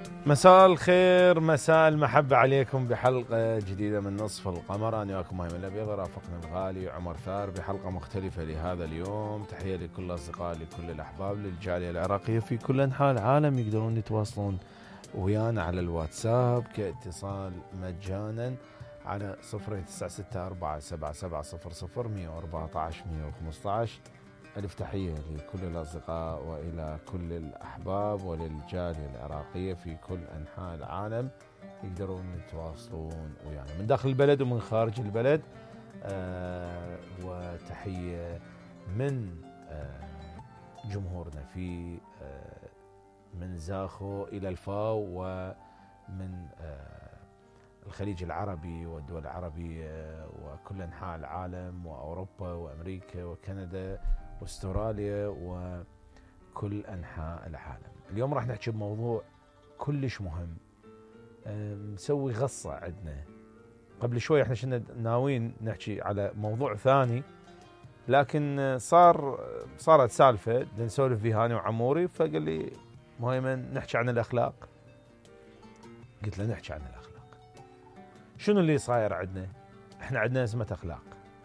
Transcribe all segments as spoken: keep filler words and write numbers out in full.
مساء الخير، مساء المحبة عليكم بحلقة جديدة من نصف القمر. أنا وياكم هايم الأبيض، رافقنا الغالي عمر ثار بحلقة مختلفة لهذا اليوم. تحية لكل الأصدقاء، لكل الأحباب، للجالية العراقية في كل أنحاء العالم. يقدرون يتواصلون ويانا على الواتساب كاتصال مجانا على صفر تسعة ستة أربعة سبعة سبعة صفر صفر مية وأربعة عشر مية وخمسة عشر. ألف تحية لكل الأصدقاء وإلى كل الأحباب وللجالية العراقية في كل أنحاء العالم. يقدرون يتواصلون ويانا من داخل البلد ومن خارج البلد. آه وتحية من آه جمهورنا في آه من زاخو إلى الفاو، ومن آه الخليج العربي والدول العربية وكل أنحاء العالم، وأوروبا وأمريكا وكندا واستراليا وكل أنحاء العالم. اليوم راح نحكي بموضوع كلش مهم، نسوي غصة عندنا. قبل شوي احنا كنا ناويين نحكي على موضوع ثاني، لكن صار صارت سالفة نسولف فيها أنا وعموري، فقال لي مهيمن نحكي عن الأخلاق. قلت له نحكي عن الأخلاق. شنو اللي صاير عندنا؟ احنا عندنا أزمة أخلاق،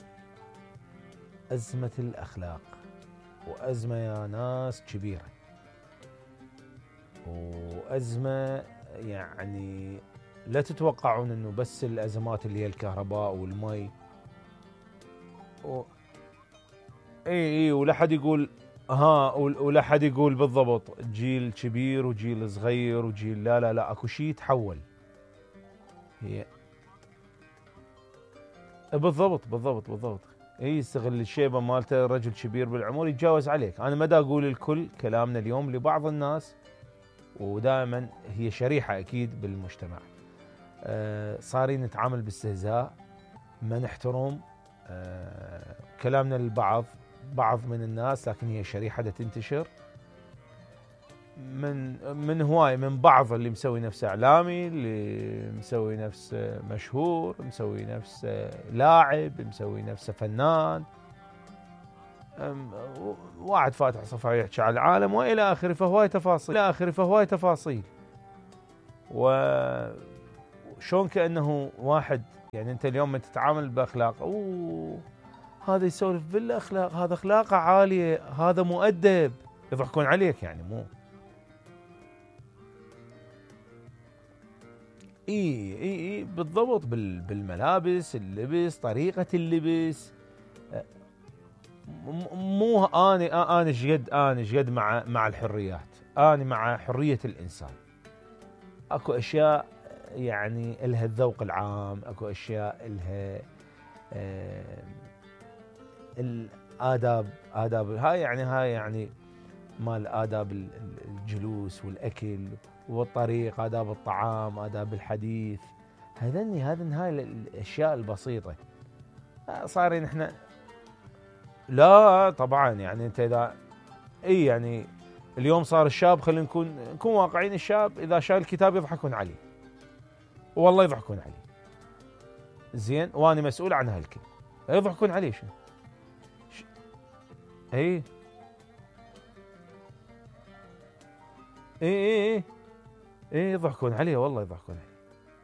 أزمة الأخلاق، وأزمة يا ناس كبيرة، وأزمة يعني لا تتوقعون أنه بس الأزمات اللي هي الكهرباء والمي و... اي اي ولا حد يقول ها ولا حد يقول بالضبط جيل كبير وجيل صغير وجيل لا لا لا اكو شيء يتحول. هي بالضبط بالضبط بالضبط اي يستغل الشيبه مالته، رجل كبير بالعمر يتجاوز عليك. انا ما دا اقول الكل، كلامنا اليوم لبعض الناس، ودائما هي شريحه اكيد بالمجتمع. آه صارين نتعامل باستهزاء، ما نحترم آه كلامنا للبعض، بعض من الناس، لكن هي شريحه دا تنتشر من من هواي، من بعض اللي مسوي نفسه اعلامي، اللي مسوي نفسه مشهور، مسوي نفسه لاعب، مسوي نفسه فنان، واحد فاتح صفحه يحكي على العالم والى اخره. فهواي تفاصيل الى اخره فهواي تفاصيل وشون كانه واحد، يعني انت اليوم من تتعامل باخلاق، اوه هذا يسولف بالاخلاق، هذا اخلاقه عاليه، هذا مؤدب، يضحكون عليك. يعني مو اي اي اي بالضبط، بالملابس، اللبس، طريقة اللبس. مو انا انا شقد انا شقد مع مع الحريات، انا مع حرية الانسان. اكو اشياء يعني الها الذوق العام، اكو اشياء الها آه الاداب، آداب هاي يعني هاي يعني مال آداب الجلوس والأكل والطريق، آداب الطعام، آداب الحديث. هذني هذن هاي الأشياء البسيطة. صارين احنا لا طبعا، يعني انت اذا اي يعني اليوم صار الشاب، خلينا نكون نكون واقعيين، الشاب اذا شايل الكتاب يضحكون عليه، والله يضحكون عليه. زين، وانا مسؤول عن هالكل، يضحكون عليه. شنو اي اي اي اي اي يضحكون عليه، والله يضحكون عليه.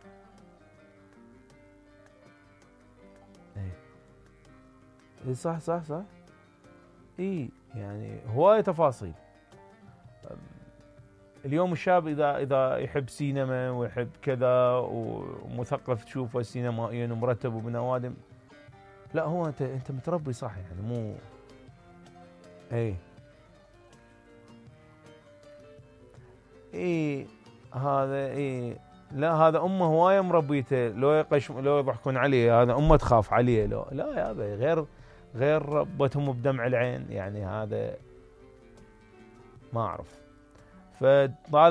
اي اي صح صح صح. اي يعني هواية تفاصيل. اليوم الشاب اذا اذا يحب سينما ويحب كذا ومثقف تشوفه سينمائيا ومرتب وبنوادم، لا هو انت انت متربي صح، يعني مو اي اي هذا اي لا هذا امه هوايه مربيته، لو يقش لو يضحكون عليه هذا امه تخاف عليه، لو لا يا ابي غير غير ربتهم بدمع العين، يعني هذا ما اعرف. فطالب